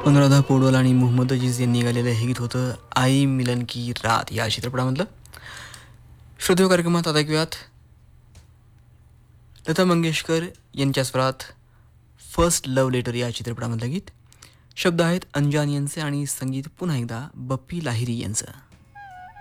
अनुराधा पौडवाल आणि मोहम्मद अजीज यांनी गायलेलं हे गीत होतं आई मिलन की रात या चित्रपटामधलं. श्रोतेय कार्यक्रमात आता ऐकूयात लता मंगेशकर यांच्या स्वरात फर्स्ट लव्ह लेटर या चित्रपटामधलं गीत. शब्द आहेत अंजान यांचे आणि संगीत पुन्हा एकदा बप्पी लाहिरी यांचं.